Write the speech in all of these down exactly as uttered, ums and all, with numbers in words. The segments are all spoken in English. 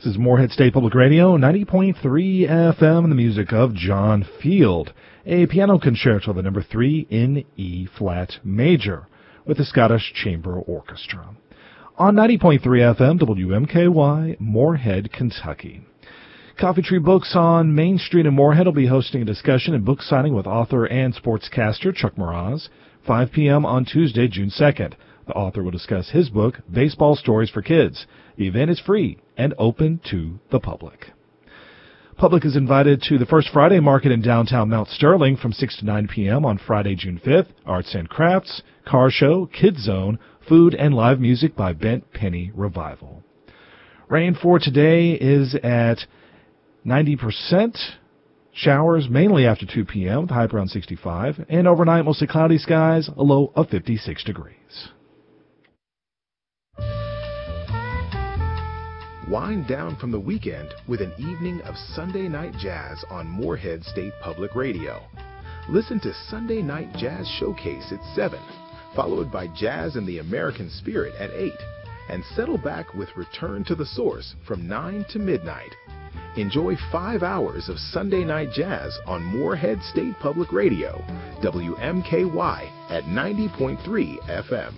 This is Moorhead State Public Radio, ninety point three F M, the music of John Field, a piano concerto, the number three in E-flat major, with the Scottish Chamber Orchestra. On ninety point three F M, W M K Y, Moorhead, Kentucky. Coffee Tree Books on Main Street in Moorhead will be hosting a discussion and book signing with author and sportscaster Chuck Mraz, five p.m. on Tuesday, June second. The author will discuss his book, Baseball Stories for Kids. The event is free and open to the public. Public is invited to the First Friday Market in downtown Mount Sterling from six to nine p.m. on Friday, June fifth. Arts and crafts, car show, kids zone, food, and live music by Bent Penny Revival. Rain for today is at ninety percent. Showers mainly after two p.m. with a high around sixty-five. And overnight, mostly cloudy skies, a low of fifty-six degrees. Wind down from the weekend with an evening of Sunday Night Jazz on Moorhead State Public Radio. Listen to Sunday Night Jazz Showcase at seven, followed by Jazz and the American Spirit at eight, and settle back with Return to the Source from nine to midnight. Enjoy five hours of Sunday Night Jazz on Moorhead State Public Radio, W M K Y at ninety point three F M.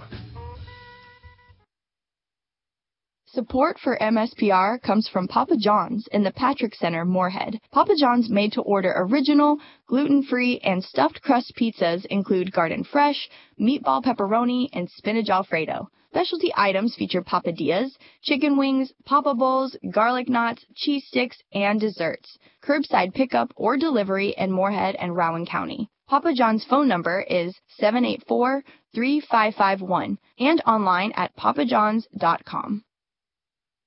Support for M S P R comes from Papa John's in the Patrick Center, Moorhead. Papa John's made-to-order original, gluten-free, and stuffed crust pizzas include garden fresh, meatball pepperoni, and spinach alfredo. Specialty items feature papadillas, chicken wings, papa bowls, garlic knots, cheese sticks, and desserts. Curbside pickup or delivery in Moorhead and Rowan County. Papa John's phone number is seven eight four, three five five one and online at papa johns dot com.